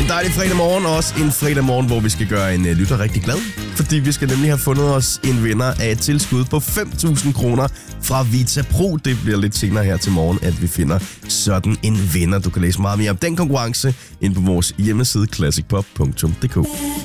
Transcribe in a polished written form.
en dejlig fredag morgen, og også en fredag morgen, hvor vi skal gøre en lytter rigtig glad. Fordi vi skal nemlig have fundet os en vinder af et tilskud på 5.000 kroner fra Vita Pro. Det bliver lidt senere her til morgen, at vi finder sådan en vinder. Du kan læse meget mere om den konkurrence inde på vores hjemmeside classicpop.dk.